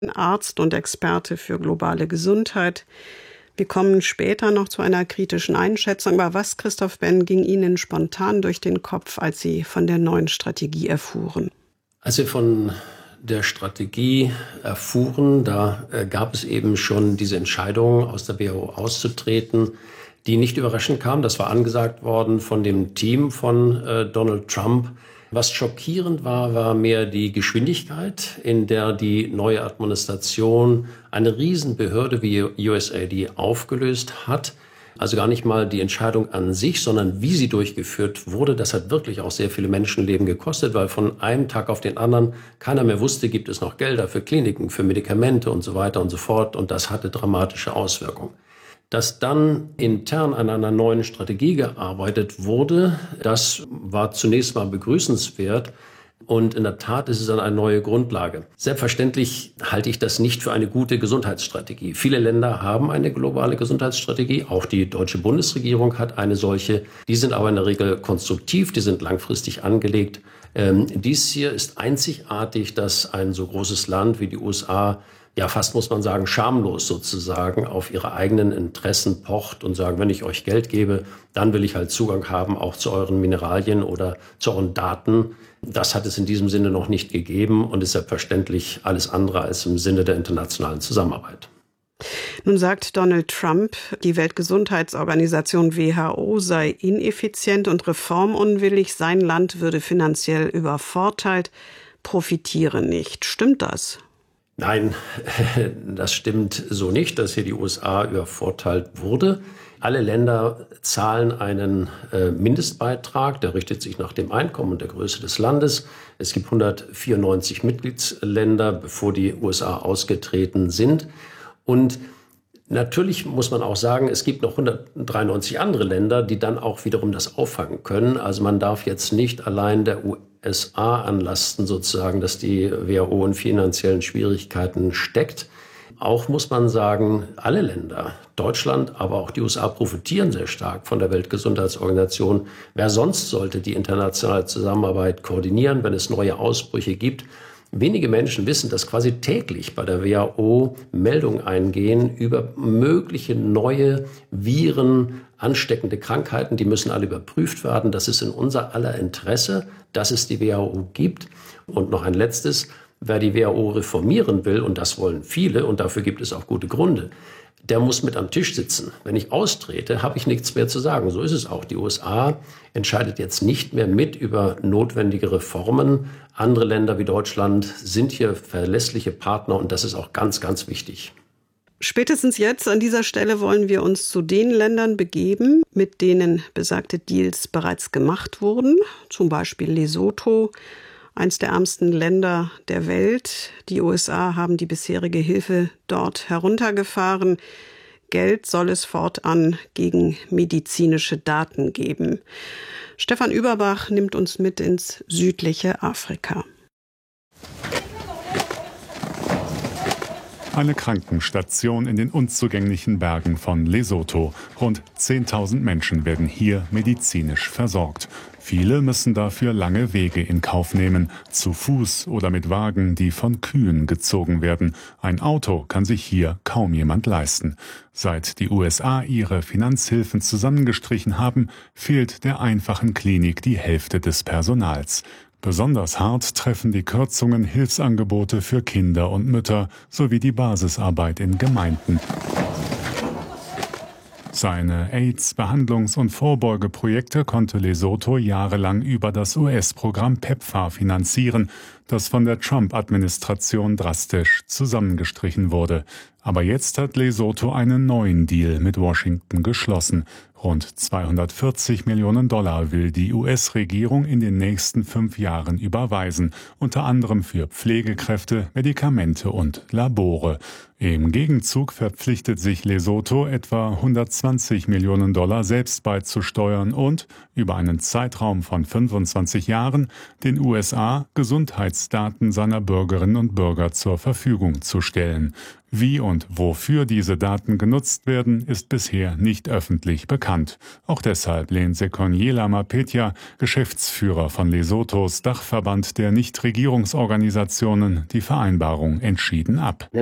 Arzt und Experte für globale Gesundheit. Wir kommen später noch zu einer kritischen Einschätzung. Aber was, Christoph Benn, ging Ihnen spontan durch den Kopf, als Sie von der neuen Strategie erfuhren? Als wir von der Strategie erfuhren, da gab es eben schon diese Entscheidung, aus der WHO auszutreten, die nicht überraschend kam. Das war angesagt worden von dem Team von Donald Trump. Was schockierend war, war mehr die Geschwindigkeit, in der die neue Administration eine Riesenbehörde wie USAID aufgelöst hat. Also gar nicht mal die Entscheidung an sich, sondern wie sie durchgeführt wurde. Das hat wirklich auch sehr viele Menschenleben gekostet, weil von einem Tag auf den anderen keiner mehr wusste, gibt es noch Gelder für Kliniken, für Medikamente und so weiter und so fort. Und das hatte dramatische Auswirkungen. Dass dann intern an einer neuen Strategie gearbeitet wurde, das war zunächst mal begrüßenswert. Und in der Tat ist es dann eine neue Grundlage. Selbstverständlich halte ich das nicht für eine gute Gesundheitsstrategie. Viele Länder haben eine globale Gesundheitsstrategie. Auch die deutsche Bundesregierung hat eine solche. Die sind aber in der Regel konstruktiv, die sind langfristig angelegt. Dies hier ist einzigartig, dass ein so großes Land wie die USA, ja fast muss man sagen, schamlos sozusagen auf ihre eigenen Interessen pocht und sagen, wenn ich euch Geld gebe, dann will ich halt Zugang haben, auch zu euren Mineralien oder zu euren Daten. Das hat es in diesem Sinne noch nicht gegeben und ist selbstverständlich alles andere als im Sinne der internationalen Zusammenarbeit. Nun sagt Donald Trump, die Weltgesundheitsorganisation WHO sei ineffizient und reformunwillig, sein Land würde finanziell übervorteilt, profitiere nicht. Stimmt das? Nein, das stimmt so nicht, dass hier die USA übervorteilt wurde. Alle Länder zahlen einen Mindestbeitrag, der richtet sich nach dem Einkommen und der Größe des Landes. Es gibt 194 Mitgliedsländer, bevor die USA ausgetreten sind. Und natürlich muss man auch sagen, es gibt noch 193 andere Länder, die dann auch wiederum das auffangen können. Also man darf jetzt nicht allein der USA anlasten, sozusagen, dass die WHO in finanziellen Schwierigkeiten steckt. Auch muss man sagen, alle Länder, Deutschland, aber auch die USA profitieren sehr stark von der Weltgesundheitsorganisation. Wer sonst sollte die internationale Zusammenarbeit koordinieren, wenn es neue Ausbrüche gibt? Wenige Menschen wissen, dass quasi täglich bei der WHO Meldungen eingehen über mögliche neue Viren, ansteckende Krankheiten. Die müssen alle überprüft werden. Das ist in unser aller Interesse, dass es die WHO gibt. Und noch ein letztes: Wer die WHO reformieren will, und das wollen viele, und dafür gibt es auch gute Gründe, der muss mit am Tisch sitzen. Wenn ich austrete, habe ich nichts mehr zu sagen. So ist es auch. Die USA entscheidet jetzt nicht mehr mit über notwendige Reformen. Andere Länder wie Deutschland sind hier verlässliche Partner und das ist auch ganz, ganz wichtig. Spätestens jetzt an dieser Stelle wollen wir uns zu den Ländern begeben, mit denen besagte Deals bereits gemacht wurden. Zum Beispiel Lesotho, eines der ärmsten Länder der Welt. Die USA haben die bisherige Hilfe dort heruntergefahren. Geld soll es fortan gegen medizinische Daten geben. Stefan Überbach nimmt uns mit ins südliche Afrika. Eine Krankenstation in den unzugänglichen Bergen von Lesotho. Rund 10.000 Menschen werden hier medizinisch versorgt. Viele müssen dafür lange Wege in Kauf nehmen, zu Fuß oder mit Wagen, die von Kühen gezogen werden. Ein Auto kann sich hier kaum jemand leisten. Seit die USA ihre Finanzhilfen zusammengestrichen haben, fehlt der einfachen Klinik die Hälfte des Personals. Besonders hart treffen die Kürzungen Hilfsangebote für Kinder und Mütter sowie die Basisarbeit in Gemeinden. Seine AIDS-Behandlungs- und Vorbeugeprojekte konnte Lesotho jahrelang über das US-Programm PEPFAR finanzieren, das von der Trump-Administration drastisch zusammengestrichen wurde. Aber jetzt hat Lesotho einen neuen Deal mit Washington geschlossen. Rund 240 Millionen Dollar will die US-Regierung in den nächsten 5 Jahren überweisen, unter anderem für Pflegekräfte, Medikamente und Labore. Im Gegenzug verpflichtet sich Lesotho, etwa 120 Millionen Dollar selbst beizusteuern und über einen Zeitraum von 25 Jahren den USA Gesundheitsdaten seiner Bürgerinnen und Bürger zur Verfügung zu stellen. Wie und wofür diese Daten genutzt werden, ist bisher nicht öffentlich bekannt. Auch deshalb lehnt Sekonyela Mapetya, Geschäftsführer von Lesothos Dachverband der Nichtregierungsorganisationen, die Vereinbarung entschieden ab.